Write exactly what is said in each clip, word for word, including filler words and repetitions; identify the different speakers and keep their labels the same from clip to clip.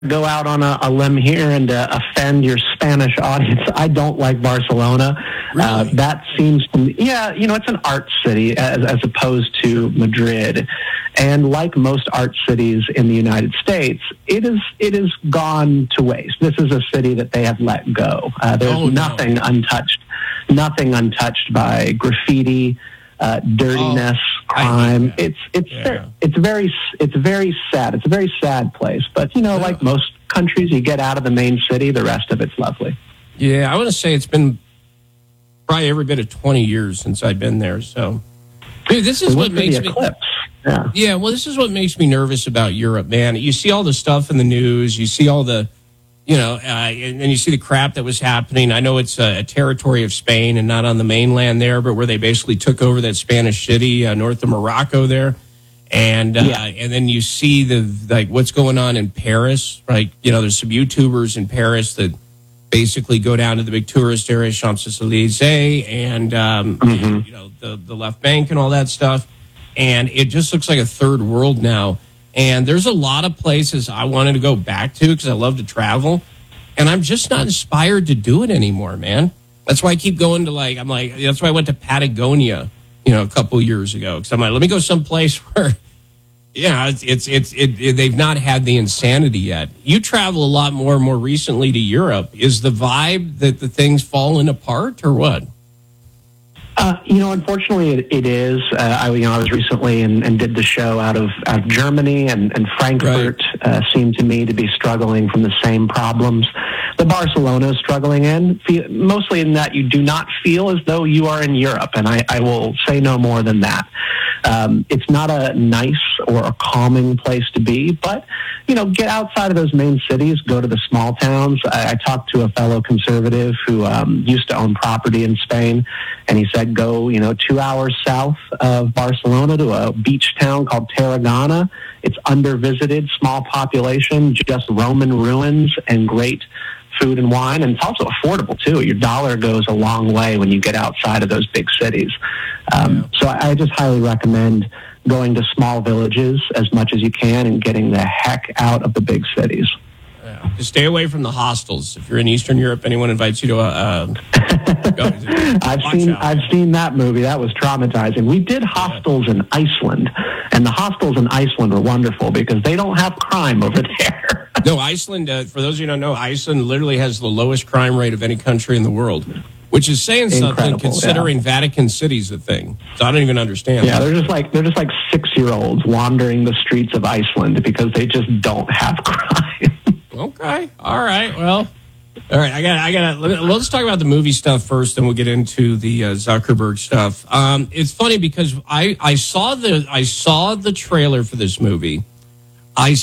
Speaker 1: go out on a, a limb here and uh, offend your Spanish audience. I don't like Barcelona.
Speaker 2: Really?
Speaker 1: Uh, that seems to me, yeah, you know, it's an art city as, as opposed to Madrid. And like most art cities in the United States, it is it is gone to waste. This is a city that they have let go. Uh, there's
Speaker 2: oh, no.
Speaker 1: nothing untouched, nothing untouched by graffiti, uh, dirtiness,
Speaker 2: oh,
Speaker 1: crime. It's it's
Speaker 2: yeah.
Speaker 1: very, it's very it's very sad. It's a very sad place. But you know, yeah. like most countries, you get out of the main city, the rest of it's lovely.
Speaker 2: Yeah, I want to say it's been probably every bit of twenty years since I've been there. So, dude, this is what makes me.
Speaker 1: Yeah.
Speaker 2: yeah, well, this is what makes me nervous about Europe, man. You see all the stuff in the news. You see all the, you know, uh, and, and you see the crap that was happening. I know it's a, a territory of Spain and not on the mainland there, but where they basically took over that Spanish city uh, north of Morocco there. And uh,
Speaker 1: yeah.
Speaker 2: and then you see the like what's going on in Paris, right? You know, there's some YouTubers in Paris that basically go down to the big tourist area, Champs-Élysées, and, um,
Speaker 1: mm-hmm.
Speaker 2: and you know the the left bank and all that stuff. And it just looks like a third world now. And there's a lot of places I wanted to go back to because I love to travel. And I'm just not inspired to do it anymore, man. That's why I keep going to like, I'm like, that's why I went to Patagonia, you know, a couple of years ago. Because I'm like, let me go someplace where, yeah, it's, it's, it's it, it, they've not had the insanity yet. You travel a lot more more recently to Europe. Is the vibe that the thing's falling apart or what?
Speaker 1: Uh, you know, unfortunately, it, it is. Uh, I, you know, I was recently and, and did the show out of, out of Germany, and, and Frankfurt right. uh, seemed to me to be struggling from the same problems that Barcelona is struggling in, mostly in that you do not feel as though you are in Europe, and I, I will say no more than that. Um, it's not a nice or a calming place to be, but, you know, get outside of those main cities, go to the small towns. I, I talked to a fellow conservative who um, used to own property in Spain, and he said go, you know, two hours south of Barcelona to a beach town called Tarragona. It's under-visited, small population, just Roman ruins and great food and wine, and it's also affordable too. Your dollar goes a long way when you get outside of those big cities. Um, yeah. So I, I just highly recommend going to small villages as much as you can and getting the heck out of the big cities.
Speaker 2: Yeah. Just stay away from the hostels. If you're in Eastern Europe, anyone invites you to a. Uh, go,
Speaker 1: I've seen out. I've seen that movie. That was traumatizing. We did hostels yeah. in Iceland, and the hostels in Iceland were wonderful because they don't have crime over there.
Speaker 2: No, Iceland, uh, for those of you who don't know, Iceland literally has the lowest crime rate of any country in the world, which is saying
Speaker 1: Incredible,
Speaker 2: something considering
Speaker 1: yeah.
Speaker 2: Vatican City's a thing. So I don't even understand.
Speaker 1: Yeah,
Speaker 2: that.
Speaker 1: they're just like they're just like six-year-olds wandering the streets of Iceland because they just don't have crime.
Speaker 2: Okay. All right. Well, all right. I got I got let's talk about the movie stuff first, then we'll get into the uh, Zuckerberg stuff. Um, it's funny because I, I saw the I saw the trailer for this movie. I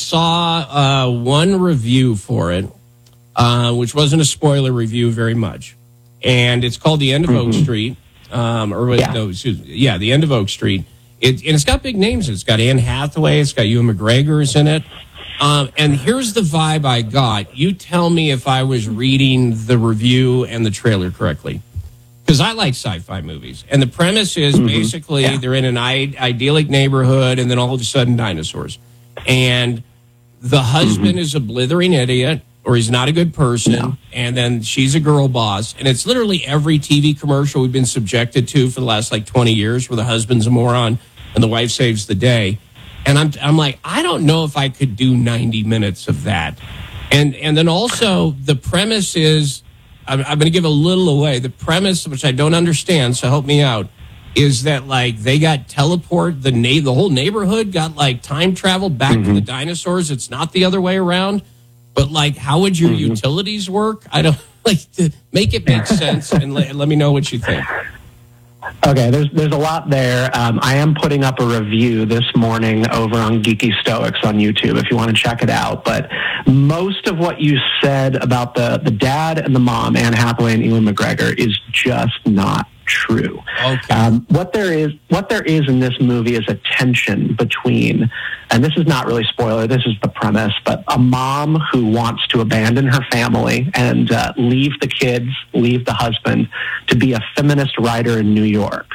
Speaker 2: saw uh, one review for it, uh, which wasn't a spoiler review very much. And it's called The End of mm-hmm. Oak Street. Um, or
Speaker 1: yeah.
Speaker 2: no, excuse me. Yeah, The End of Oak Street. It, and it's got big names. It's got Anne Hathaway. It's got Ewan McGregor's in it. Um, and here's the vibe I got. You tell me if I was reading the review and the trailer correctly. Because I like sci-fi movies. And the premise is mm-hmm. basically yeah. they're in an I- idyllic neighborhood and then all of a sudden dinosaurs. And the husband mm-hmm. is a blithering idiot, or he's not a good person, no. and then she's a girl boss. And it's literally every T V commercial we've been subjected to for the last like twenty years where the husband's a moron and the wife saves the day. And I'm I'm like, I don't know if I could do ninety minutes of that. And and then also the premise is, I'm, I'm going to give a little away. The premise, which I don't understand, so help me out, is that like they got teleport the na- the whole neighborhood got like time traveled back mm-hmm. to the dinosaurs. It's not the other way around. But like, how would your mm-hmm. utilities work? I don't like to make it make sense and let, let me know what you think.
Speaker 1: Okay, there's there's a lot there. Um, I am putting up a review this morning over on Geeky Stoics on YouTube if you want to check it out. But most of what you said about the, the dad and the mom, Anne Hathaway and Ewan McGregor, is just not true.
Speaker 2: Okay.
Speaker 1: Um, what there is, what there is in this movie is a tension between, and this is not really spoiler, this is the premise, but a mom who wants to abandon her family and uh, leave the kids, leave the husband to be a feminist writer in New York.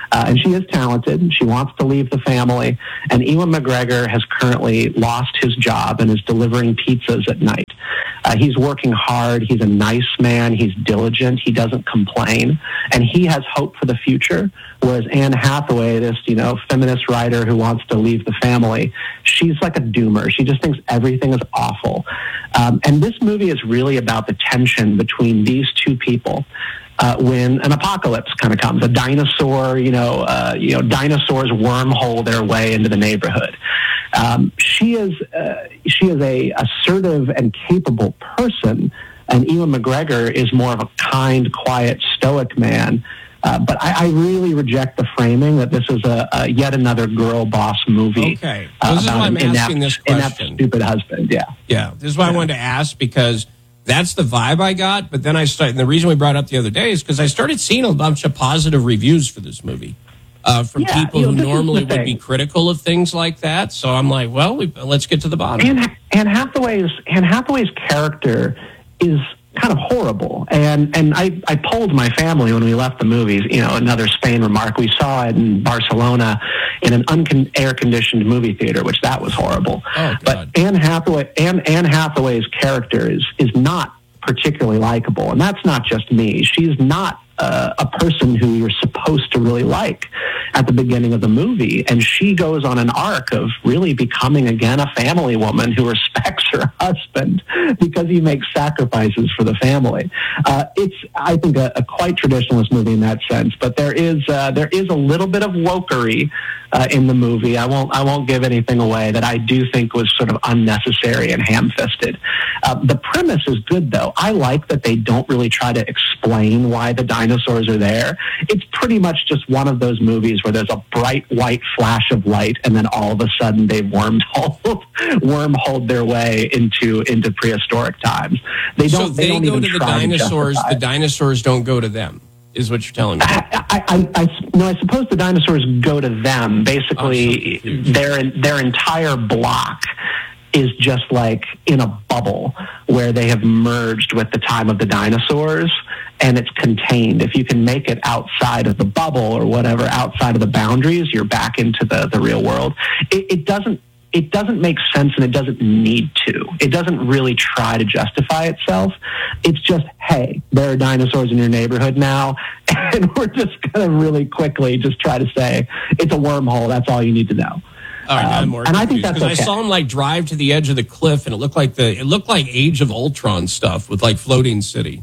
Speaker 1: Uh, and she is talented, and she wants to leave the family. And Ewan McGregor has currently lost his job and is delivering pizzas at night. Uh, he's working hard. He's a nice man. He's diligent. He doesn't complain. And he has hope for the future, whereas Anne Hathaway, this, you know, feminist writer who wants to leave the family, she's like a doomer. She just thinks everything is awful. Um, and this movie is really about the tension between these two people. Uh, when an apocalypse kind of comes, a dinosaur, you know, uh, you know, dinosaurs wormhole their way into the neighborhood. Um, she is uh, she is a assertive and capable person, and Ewan McGregor is more of a kind, quiet, stoic man. Uh, but I, I really reject the framing that this is a, a yet another girl boss movie.
Speaker 2: Okay,
Speaker 1: uh,
Speaker 2: this is why I'm
Speaker 1: inept,
Speaker 2: asking this question.
Speaker 1: Inept, stupid husband. Yeah,
Speaker 2: yeah. This is why yeah. I wanted to ask, because that's the vibe I got. But then I started, and the reason we brought it up the other day is because I started seeing a bunch of positive reviews for this movie uh, from
Speaker 1: yeah,
Speaker 2: people
Speaker 1: you know,
Speaker 2: who normally would
Speaker 1: thing.
Speaker 2: be critical of things like that. So I'm like, well, we, let's get to the bottom.
Speaker 1: Anne, Anne Hathaway's Anne Hathaway's character is kind of horrible, and and I, I polled my family when we left the movies. You know, another Spain remark. We saw it in Barcelona in an uncon- air-conditioned movie theater, which that was horrible.
Speaker 2: Oh,
Speaker 1: but Anne Hathaway, Anne, Anne Hathaway's character is is not particularly likable, and that's not just me. She's not uh, a person who you're supposed to really like at the beginning of the movie, and she goes on an arc of really becoming again a family woman who respects her husband because he makes sacrifices for the family. Uh, it's, I think, a, a quite traditionalist movie in that sense, but there is uh, there is a little bit of wokery uh, in the movie. I won't I won't give anything away that I do think was sort of unnecessary and ham-fisted. Uh, the premise is good, though. I like that they don't really try to explain why the dinosaurs are there. It's pretty much just one of those movies where there's a bright white flash of light, and then all of a sudden they've wormholed, wormholed their way into into prehistoric times. They don't.
Speaker 2: So they,
Speaker 1: they don't
Speaker 2: go
Speaker 1: even
Speaker 2: to the
Speaker 1: try
Speaker 2: dinosaurs.
Speaker 1: To
Speaker 2: the dinosaurs don't go to them, is what you're telling me.
Speaker 1: I, I, I, I, no, I suppose the dinosaurs go to them. Basically,
Speaker 2: so
Speaker 1: their their entire block is just like in a bubble where they have merged with the time of the dinosaurs, and it's contained. If you can make it outside of the bubble or whatever, outside of the boundaries, you're back into the, the real world. It, it doesn't it doesn't make sense, and it doesn't need to. It doesn't really try to justify itself. It's just, hey, there are dinosaurs in your neighborhood now, and we're just going to really quickly just try to say it's a wormhole. That's all you need to know.
Speaker 2: All right, um, I'm more
Speaker 1: and I think that's okay.
Speaker 2: I saw him like drive to the edge of the cliff, and it looked like the it looked like Age of Ultron stuff with like floating city.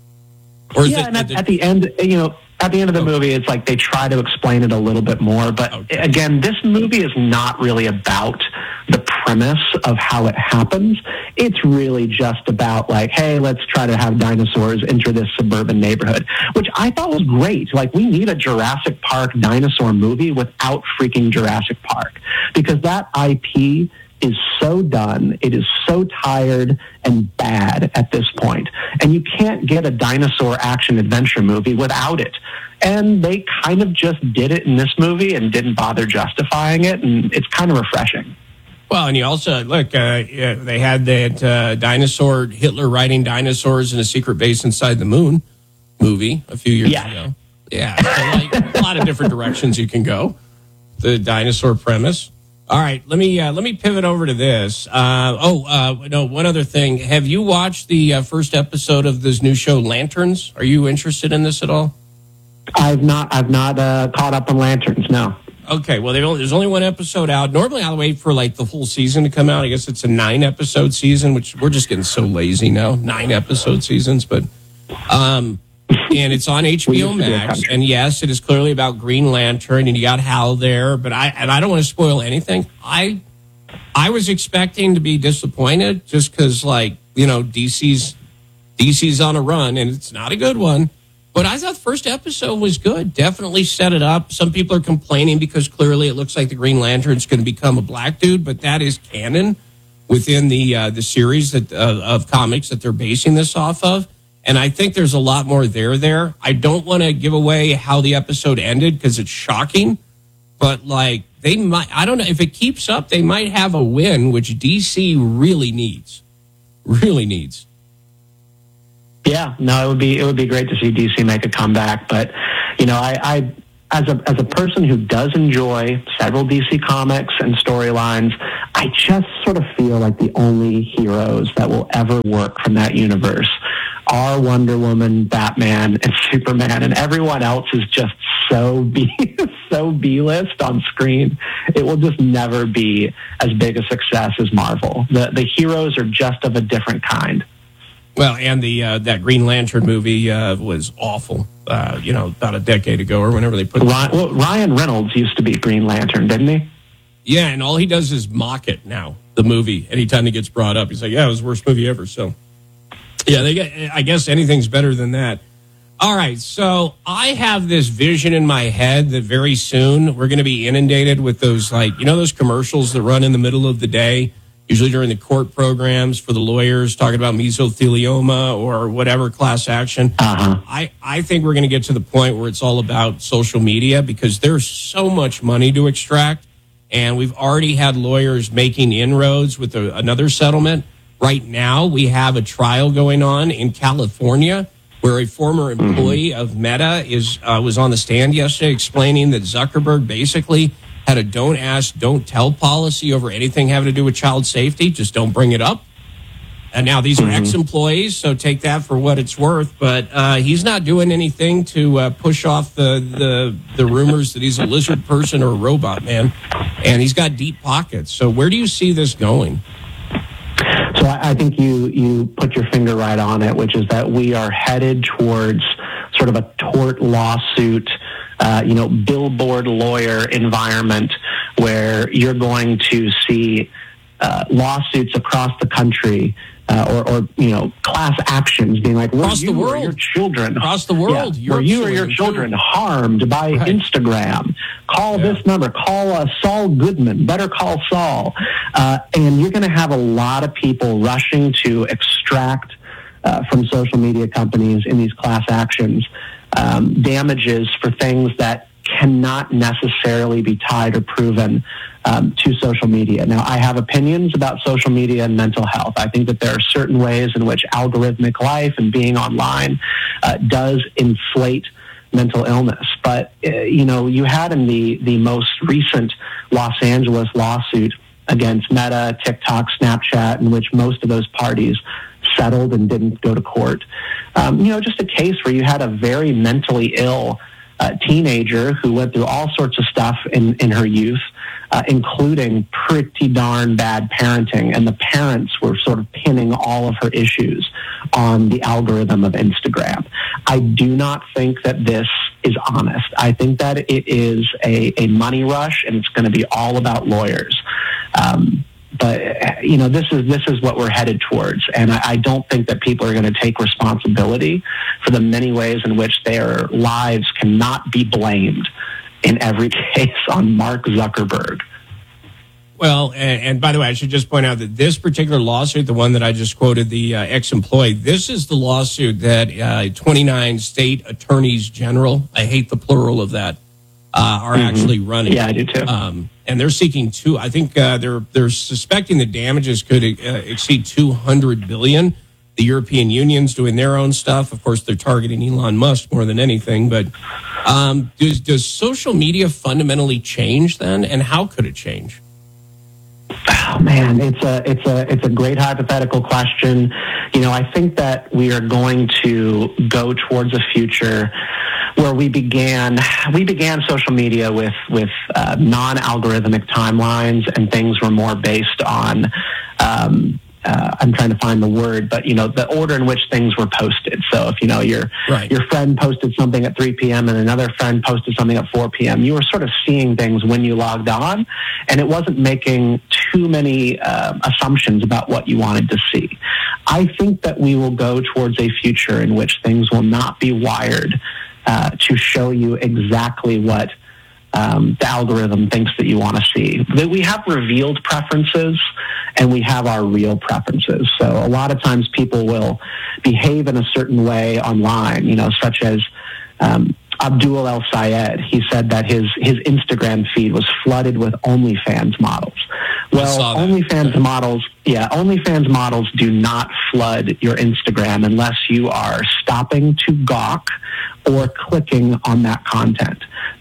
Speaker 1: Or is yeah, it, and at, the, at the end, you know, at the end of the okay. movie, it's like they try to explain it a little bit more. But okay. again, this movie is not really about the premise of how it happens. It's really just about like, hey, let's try to have dinosaurs enter this suburban neighborhood, which I thought was great. Like, we need a Jurassic Park dinosaur movie without freaking Jurassic Park, because that I P is so done. It is so tired and bad at this point. And you can't get a dinosaur action adventure movie without it. And they kind of just did it in this movie and didn't bother justifying it. And it's kind of refreshing.
Speaker 2: Well, and you also, look, uh, yeah, they had that uh, dinosaur, Hitler riding dinosaurs in a secret base inside the moon movie a few years
Speaker 1: yes.
Speaker 2: ago. Yeah, so like, a lot of different directions you can go. The dinosaur premise. All right, let me uh, let me pivot over to this. Uh, oh, uh, no, one other thing. Have you watched the uh, first episode of this new show, Lanterns? Are you interested in this at all?
Speaker 1: I've not. I've not uh, caught up on Lanterns. No.
Speaker 2: Okay, well, only, there's only one episode out. Normally, I'll wait for like the full season to come out. I guess it's a nine episode season, which we're just getting so lazy now. Nine episode seasons, but um, and it's on H B O Max. And yes, it is clearly about Green Lantern, and you got Hal there. But I and I don't want to spoil anything. I I was expecting to be disappointed just because, like, you know, D C's D C's on a run, and it's not a good one. But I thought the first episode was good. Definitely set it up. Some people are complaining because clearly it looks like the Green Lantern's going to become a black dude, but that is canon within the uh, the series that uh, of comics that they're basing this off of. And I think there's a lot more there there. I don't want to give away how the episode ended because it's shocking. But, like, they might, I don't know, if it keeps up, they might have a win, which D C really needs. Really needs.
Speaker 1: Yeah, no, it would be it would be great to see D C make a comeback, but you know, I, I as a as a person who does enjoy several D C comics and storylines, I just sort of feel like the only heroes that will ever work from that universe are Wonder Woman, Batman, and Superman, and everyone else is just so B so B-list on screen. It will just never be as big a success as Marvel. The the heroes are just of a different kind.
Speaker 2: Well, and the uh, that Green Lantern movie uh, was awful. Uh, you know, about a decade ago or whenever they put
Speaker 1: Ryan, well, Ryan Reynolds used to be Green Lantern, didn't he?
Speaker 2: Yeah, and all he does is mock it now. The movie, anytime it gets brought up, he's like, "Yeah, it was the worst movie ever." So, yeah, they get. I guess anything's better than that. All right, so I have this vision in my head that very soon we're going to be inundated with those, like, you know, those commercials that run in the middle of the day, usually during the court programs for the lawyers talking about mesothelioma or whatever class action.
Speaker 1: Uh-huh.
Speaker 2: I, I think we're going to get to the point where it's all about social media because there's so much money to extract. And we've already had lawyers making inroads with a, another settlement. Right now, we have a trial going on in California where a former employee mm-hmm. of Meta is uh, was on the stand yesterday explaining that Zuckerberg basically had a don't ask, don't tell policy over anything having to do with child safety. Just don't bring it up. And now these are mm-hmm. ex-employees, so take that for what it's worth. But uh, he's not doing anything to uh, push off the, the the rumors that he's a lizard person or a robot, man. And he's got deep pockets. So where do you see this going?
Speaker 1: So I, I think you you put your finger right on it, which is that we are headed towards sort of a tort lawsuit, uh, you know, billboard lawyer environment where you're going to see uh, lawsuits across the country. Uh, or, or, you know, class actions being like, were
Speaker 2: across
Speaker 1: you
Speaker 2: the world.
Speaker 1: or your children...
Speaker 2: Across the world.
Speaker 1: Yeah, were you or your children too. harmed by right. Instagram? Call yeah. this number. Call uh, Saul Goodman. Better call Saul. Uh, and you're going to have a lot of people rushing to extract uh, from social media companies in these class actions um, damages for things that cannot necessarily be tied or proven Um, to social media. Now, I have opinions about social media and mental health. I think that there are certain ways in which algorithmic life and being online uh, does inflate mental illness. But, uh, you know, you had in the, the most recent Los Angeles lawsuit against Meta, TikTok, Snapchat, in which most of those parties settled and didn't go to court. Um, you know, just a case where you had a very mentally ill uh, teenager who went through all sorts of stuff in, in her youth, Uh, including pretty darn bad parenting. And the parents were sort of pinning all of her issues on the algorithm of Instagram. I do not think that this is honest. I think that it is a, a money rush, and it's going to be all about lawyers. Um, but, you know, this is this is what we're headed towards. And I, I don't think that people are going to take responsibility for the many ways in which their lives cannot be blamed in every case on Mark Zuckerberg.
Speaker 2: Well, and, and by the way, I should just point out that this particular lawsuit, the one that I just quoted, the uh, ex-employee, this is the lawsuit that uh, twenty-nine state attorneys general, I hate the plural of that, uh, are mm-hmm. actually running.
Speaker 1: Yeah, I do too.
Speaker 2: Um, and they're seeking two, I think uh, they're they're suspecting the damages could uh, exceed two hundred billion dollars. The European Union's doing their own stuff. Of course, they're targeting Elon Musk more than anything. But um, does, does social media fundamentally change then? And how could it change?
Speaker 1: Oh, man, it's a it's a it's a great hypothetical question. You know, I think that we are going to go towards a future where we began we began social media with with uh, non-algorithmic timelines, and things were more based on. Um, Uh, I'm trying to find the word, but, you know, the order in which things were posted. So if, you know, your
Speaker 2: right.
Speaker 1: your friend posted something at three p.m. and another friend posted something at four p.m., you were sort of seeing things when you logged on, and it wasn't making too many uh, assumptions about what you wanted to see. I think that we will go towards a future in which things will not be wired uh, to show you exactly what Um, the algorithm thinks that you want to see. That we have revealed preferences, and we have our real preferences. So a lot of times people will behave in a certain way online, you know, such as um, Abdul El Sayed. He said that his, his Instagram feed was flooded with OnlyFans models. Well, OnlyFans models, yeah, OnlyFans models do not flood your Instagram unless you are stopping to gawk or clicking on that content.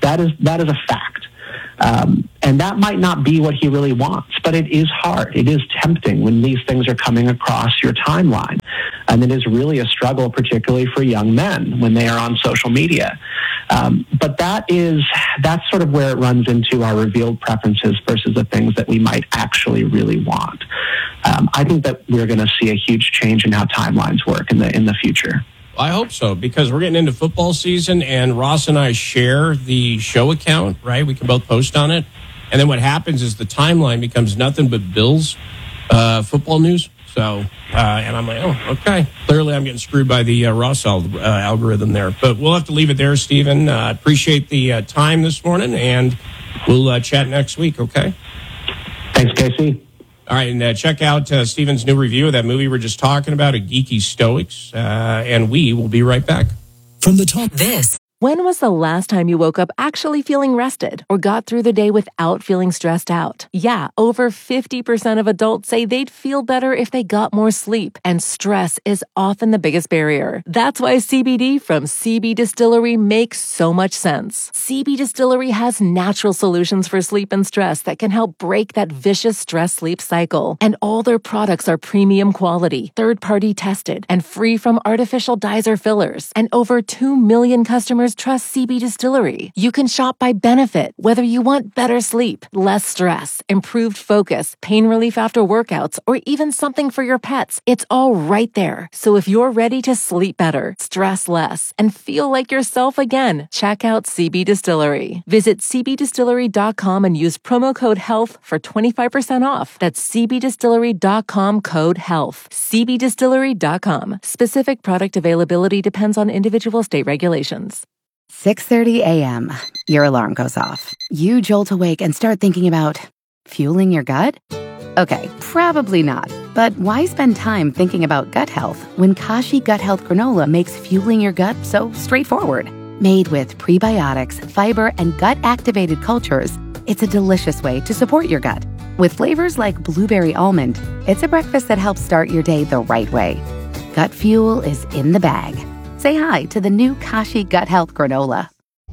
Speaker 1: That is that is a fact. Um, and that might not be what he really wants, but it is hard. It is tempting when these things are coming across your timeline. And it is really a struggle, particularly for young men when they are on social media. Um, but that is, that's sort of where it runs into our revealed preferences versus the things that we might actually really want. Um, I think that we're going to see a huge change in how timelines work in the in the future.
Speaker 2: I hope so, because we're getting into football season, and Ross and I share the show account, right? We can both post on it. And then what happens is the timeline becomes nothing but Bills uh, football news. So, uh, and I'm like, oh, okay. Clearly I'm getting screwed by the uh, Ross al- uh, algorithm there. But we'll have to leave it there, Stephen. I uh, appreciate the uh, time this morning, and we'll uh, chat next week, okay?
Speaker 1: Thanks, Casey.
Speaker 2: All right, and uh, check out uh, Stephen's new review of that movie we're just talking about, A Geeky Stoics, uh, and we will be right back.
Speaker 3: From the top. This.
Speaker 4: When was the last time you woke up actually feeling rested or got through the day without feeling stressed out? Yeah, over fifty percent of adults say they'd feel better if they got more sleep, and stress is often the biggest barrier. That's why C B D from C B Distillery makes so much sense. C B Distillery has natural solutions for sleep and stress that can help break that vicious stress-sleep cycle. And all their products are premium quality, third-party tested, and free from artificial dyes or fillers. And over two million customers trust C B Distillery. You can shop by benefit, whether you want better sleep, less stress, improved focus, pain relief after workouts, or even something for your pets. It's all right there. So if you're ready to sleep better, stress less, and feel like yourself again, check out C B Distillery. Visit c b distillery dot com and use promo code HEALTH for twenty-five percent off. That's c b distillery dot com code HEALTH. c b distillery dot com. Specific product availability depends on individual state regulations.
Speaker 5: six thirty a.m. Your alarm goes off. You jolt awake and start thinking about fueling your gut? Okay, probably not. But why spend time thinking about gut health when Kashi Gut Health Granola makes fueling your gut so straightforward? Made with prebiotics, fiber, and gut-activated cultures, it's a delicious way to support your gut. With flavors like blueberry almond, it's a breakfast that helps start your day the right way. Gut fuel is in the bag. Say hi to the new Kashi Gut Health Granola.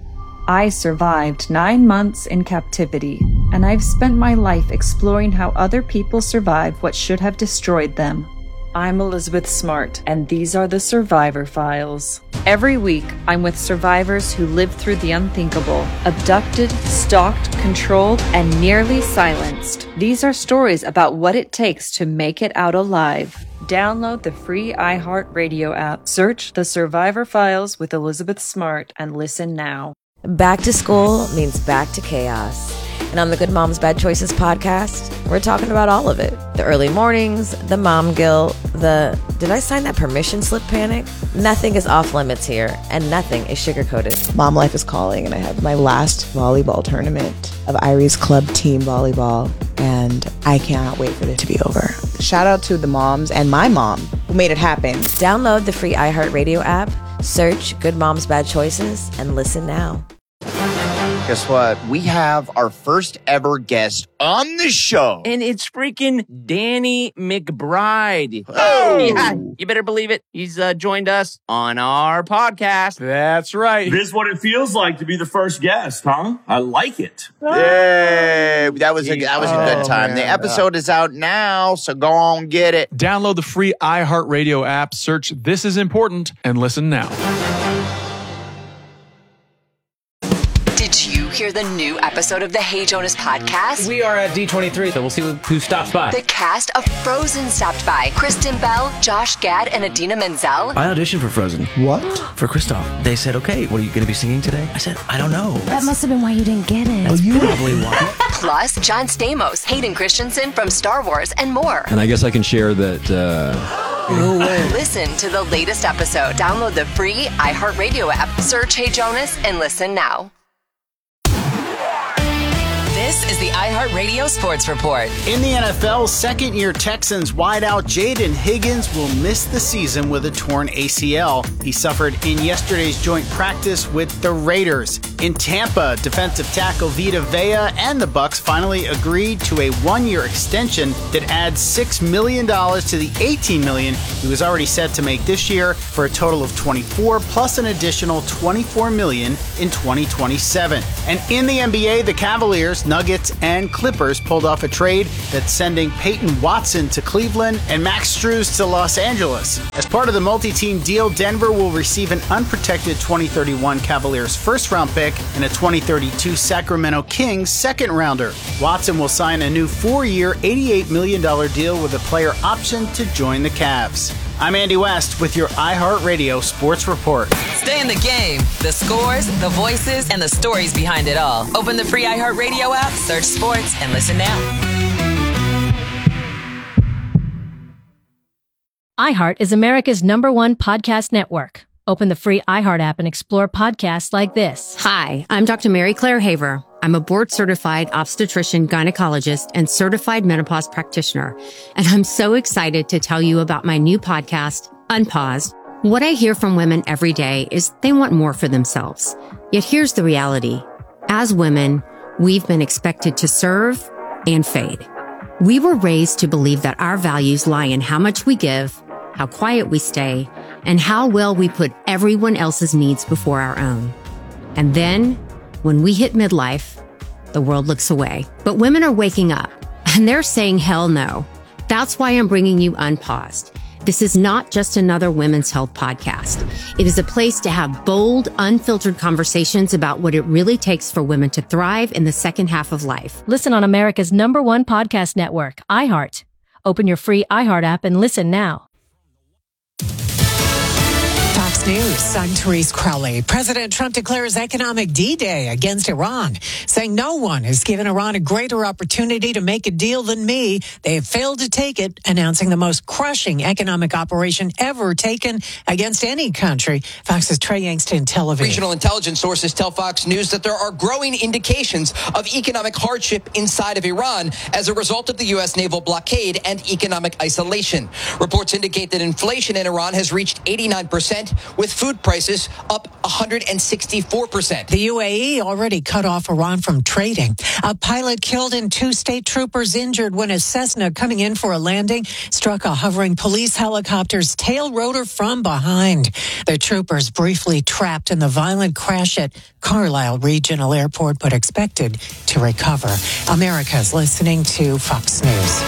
Speaker 6: I survived nine months in captivity, and I've spent my life exploring how other people survived what should have destroyed them. I'm Elizabeth Smart, and these are the Survivor Files. Every week, I'm with survivors who lived through the unthinkable, abducted, stalked, controlled, and nearly silenced. These are stories about what it takes to make it out alive. Download the free iHeartRadio app, search The Survivor Files with Elizabeth Smart, and listen now.
Speaker 7: Back to school means back to chaos. And on the Good Moms Bad Choices podcast, we're talking about all of it. The early mornings, the mom guilt, the did I sign that permission slip panic? Nothing is off limits here, and nothing is sugar-coated.
Speaker 8: Mom life is calling, and I have my last volleyball tournament of Irie's club team volleyball, and I cannot wait for it to be over. Shout out to the moms and my mom who made it happen.
Speaker 7: Download the free iHeartRadio app, search Good Moms Bad Choices, and listen now.
Speaker 9: Guess what? We have our first ever guest on the show.
Speaker 10: And it's freaking Danny McBride.
Speaker 9: Oh!
Speaker 10: Yeah, you better believe it. He's uh, joined us on our podcast.
Speaker 11: That's right.
Speaker 12: This is what it feels like to be the first guest, huh? I like it.
Speaker 9: Yay! That was a, that was a good time.
Speaker 11: Oh,
Speaker 9: the episode is out now, so go on, get it.
Speaker 11: Download the free iHeartRadio app, search This Is Important, and listen now.
Speaker 13: Did you hear the new episode of the Hey Jonas podcast?
Speaker 14: We are at D twenty-three, so we'll see who stops by.
Speaker 13: The cast of Frozen stopped by. Kristen Bell, Josh Gad, and Idina Menzel.
Speaker 14: I auditioned for Frozen.
Speaker 15: What?
Speaker 14: For Kristoff. They said, okay, what are you going to be singing today? I said, I don't know.
Speaker 16: That must have been why you didn't get it.
Speaker 14: That's oh, you probably why.
Speaker 13: Plus, John Stamos, Hayden Christensen from Star Wars, and more.
Speaker 17: And I guess I can share that... Uh...
Speaker 13: No way. Listen to the latest episode. Download the free iHeartRadio app. Search Hey Jonas and listen now. This is the iHeartRadio Sports Report.
Speaker 15: In the N F L, second-year Texans wideout Jaden Higgins will miss the season with a torn A C L. He suffered in yesterday's joint practice with the Raiders. In Tampa, defensive tackle Vita Vea and the Bucs finally agreed to a one-year extension that adds six million dollars to the eighteen million dollars he was already set to make this year, for a total of twenty-four plus an additional twenty-four million dollars in twenty twenty-seven. And in the N B A, the Cavaliers, Nuggets, and Clippers pulled off a trade that's sending Peyton Watson to Cleveland and Max Strus to Los Angeles. As part of the multi-team deal, Denver will receive an unprotected twenty thirty-one Cavaliers first-round pick and a twenty thirty-two Sacramento Kings second-rounder. Watson will sign a new four-year, eighty-eight million dollars deal with a player option to join the Cavs. I'm Andy West with your iHeartRadio Sports Report.
Speaker 13: Stay in the game. The scores, the voices, and the stories behind it all. Open the free iHeartRadio app, search sports, and listen now.
Speaker 16: iHeart is America's number one podcast network. Open the free iHeart app and explore podcasts like this.
Speaker 18: Hi, I'm Doctor Mary Claire Haver. I'm a board-certified obstetrician, gynecologist, and certified menopause practitioner. And I'm so excited to tell you about my new podcast, Unpaused. What I hear from women every day is they want more for themselves. Yet here's the reality. As women, we've been expected to serve and fade. We were raised to believe that our values lie in how much we give, how quiet we stay, and how well we put everyone else's needs before our own. And then, when we hit midlife, the world looks away. But women are waking up, and they're saying hell no. That's why I'm bringing you Unpaused. This is not just another women's health podcast. It is a place to have bold, unfiltered conversations about what it really takes for women to thrive in the second half of life.
Speaker 16: Listen on America's number one podcast network, iHeart. Open your free iHeart app and listen now.
Speaker 19: Fox News, I'm Therese Crowley. President Trump declares economic D-Day against Iran, saying no one has given Iran a greater opportunity to make a deal than me. They have failed to take it, announcing the most crushing economic operation ever taken against any country. Fox's Trey Yangst in Tel Aviv.
Speaker 20: Regional intelligence sources tell Fox News that there are growing indications of economic hardship inside of Iran as a result of the U S naval blockade and economic isolation. Reports indicate that inflation in Iran has reached eighty-nine percent, with food prices up one hundred sixty-four percent.
Speaker 19: The U A E already cut off Iran from trading. A pilot killed and two state troopers injured when a Cessna coming in for a landing struck a hovering police helicopter's tail rotor from behind. The troopers briefly trapped in the violent crash at Carlisle Regional Airport, but expected to recover. America's listening to Fox News.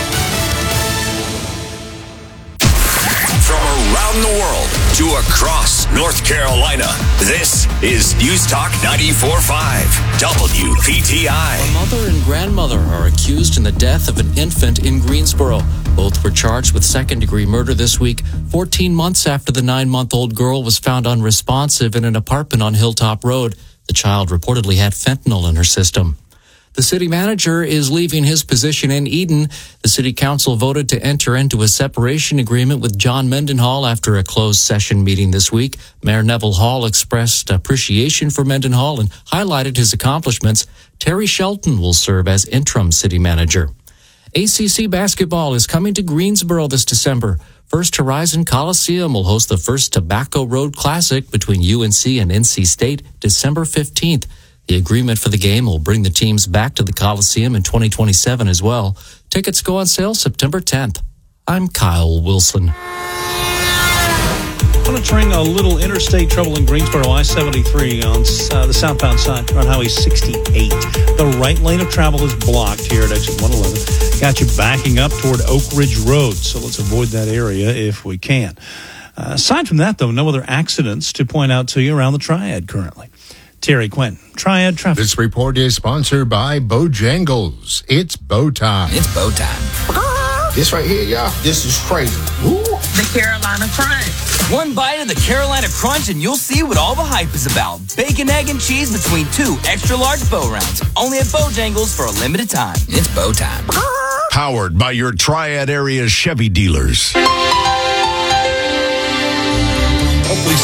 Speaker 21: Around the world to across North Carolina, this is News Talk ninety-four point five W P T I.
Speaker 22: A mother and grandmother are accused in the death of an infant in Greensboro. Both were charged with second-degree murder this week, fourteen months after the nine-month-old girl was found unresponsive in an apartment on Hilltop Road. The child reportedly had fentanyl in her system. The city manager is leaving his position in Eden. The city council voted to enter into a separation agreement with John Mendenhall after a closed session meeting this week. Mayor Neville Hall expressed appreciation for Mendenhall and highlighted his accomplishments. Terry Shelton will serve as interim city manager. A C C basketball is coming to Greensboro this December. First Horizon Coliseum will host the first Tobacco Road Classic between U N C and N C State December fifteenth. The agreement for the game will bring the teams back to the Coliseum in twenty twenty-seven as well. Tickets go on sale September tenth. I'm Kyle Wilson.
Speaker 23: Monitoring a little interstate trouble in Greensboro, I seventy-three on uh, the southbound side, on Highway sixty-eight. The right lane of travel is blocked here at exit one eleven. Got you backing up toward Oak Ridge Road, so let's avoid that area if we can. Uh, aside from that, though, no other accidents to point out to you around the Triad currently. Terry Quinn, Triad Traffic.
Speaker 24: This report is sponsored by Bojangles. It's bow time.
Speaker 25: It's bow time. This right here, y'all, this is crazy. Ooh.
Speaker 26: The Carolina Crunch.
Speaker 27: One bite of the Carolina Crunch and you'll see what all the hype is about. Bacon, egg, and cheese between two extra-large bow rounds. Only at Bojangles for a limited time.
Speaker 25: It's bow time.
Speaker 24: Powered by your Triad area Chevy dealers.
Speaker 23: Hopefully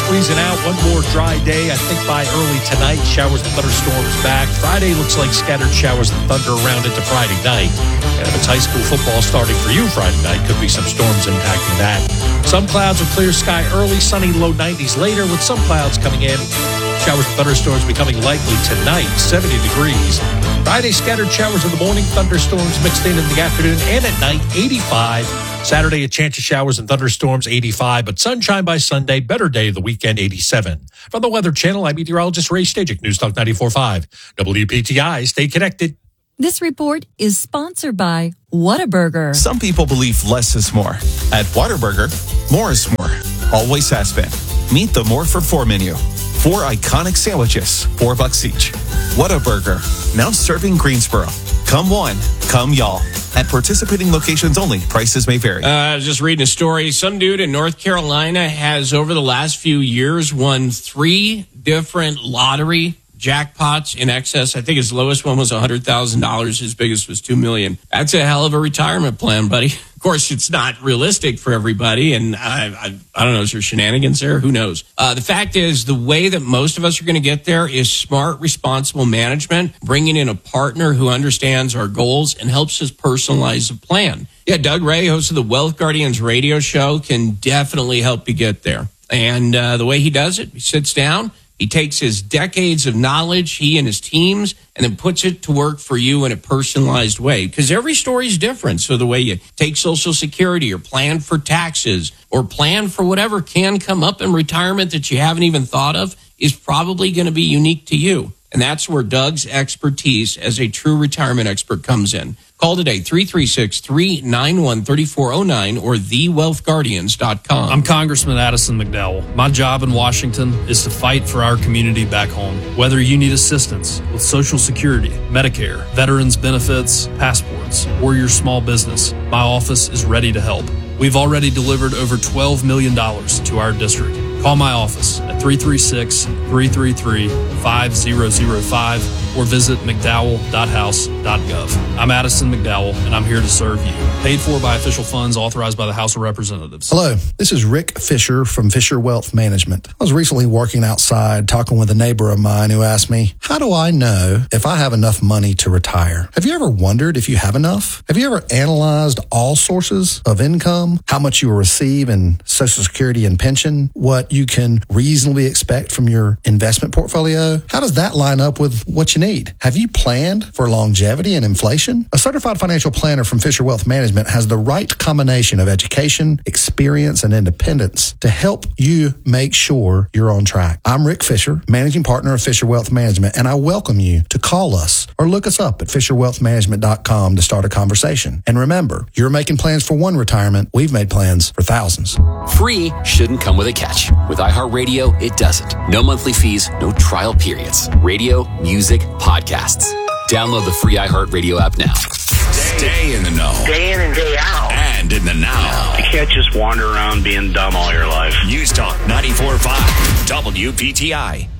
Speaker 23: squeezing out one more dry day. I think by early tonight, showers and thunderstorms back. Friday looks like scattered showers and thunder around into Friday night. And if it's high school football starting for you Friday night, could be some storms impacting that. Some clouds with clear sky early, sunny low nineties later, with some clouds coming in. Showers and thunderstorms becoming likely tonight, seventy degrees. Friday, scattered showers in the morning, thunderstorms mixed in in the afternoon and at night, eighty-five. Saturday, a chance of showers and thunderstorms, eighty-five, but sunshine by Sunday, better day of the weekend, eighty-seven. From the Weather Channel, I'm meteorologist Ray Stajic, News Talk ninety-four point five. W P T I, stay connected.
Speaker 1: This report is sponsored by Whataburger.
Speaker 2: Some people believe less is more. At Whataburger, more is more. Always has been. Meet the More for Four menu. Four iconic sandwiches, four bucks each. Whataburger, now serving Greensboro. Come one, come y'all. At participating locations only, prices may vary.
Speaker 3: Uh, I was just reading a story. Some dude in North Carolina has, over the last few years, won three different lottery jackpots in excess. I think his lowest one was one hundred thousand dollars. His biggest was two million dollars. That's a hell of a retirement plan, buddy. Of course, it's not realistic for everybody, and I, I, I don't know, is there shenanigans there? Who knows? Uh, the fact is, the way that most of us are going to get there is smart, responsible management, bringing in a partner who understands our goals and helps us personalize the plan. Yeah, Doug Ray, host of the Wealth Guardians radio show, can definitely help you get there. And uh, the way he does it, he sits down, he takes his decades of knowledge, he and his teams, and then puts it to work for you in a personalized way. Because every story is different. So the way you take Social Security or plan for taxes or plan for whatever can come up in retirement that you haven't even thought of is probably going to be unique to you. And that's where Doug's expertise as a true retirement expert comes in. Call today, three three six, three nine one, three four zero nine or the wealth guardians dot com.
Speaker 4: I'm Congressman Addison McDowell. My job in Washington is to fight for our community back home. Whether you need assistance with Social Security, Medicare, veterans benefits, passports, or your small business, my office is ready to help. We've already delivered over twelve million dollars to our district. Call my office at three three six, three three three, five zero zero five or visit mcdowell dot house dot gov. I'm Addison McDowell, and I'm here to serve you. Paid for by official funds authorized by the House of Representatives.
Speaker 5: Hello, this is Rick Fisher from Fisher Wealth Management. I was recently working outside talking with a neighbor of mine who asked me, how do I know if I have enough money to retire? Have you ever wondered if you have enough? Have you ever analyzed all sources of income, how much you will receive in Social Security and pension, what you can reasonably expect from your investment portfolio? How does that line up with what you need? Have you planned for longevity and inflation? A certified financial planner from Fisher Wealth Management has the right combination of education, experience, and independence to help you make sure you're on track. I'm Rick Fisher, managing partner of Fisher Wealth Management, and I welcome you to call us or look us up at fisher wealth management dot com to start a conversation. And remember, you're making plans for one retirement. We've made plans for thousands.
Speaker 6: Free shouldn't come with a catch. With iHeartRadio, it doesn't. No monthly fees, no trial periods. Radio, music, podcasts. Download the free iHeartRadio app now.
Speaker 21: Stay in the know.
Speaker 26: Day in and day out.
Speaker 21: And in the now.
Speaker 8: You can't just wander around being dumb all your life.
Speaker 21: News Talk ninety-four point five W P T I.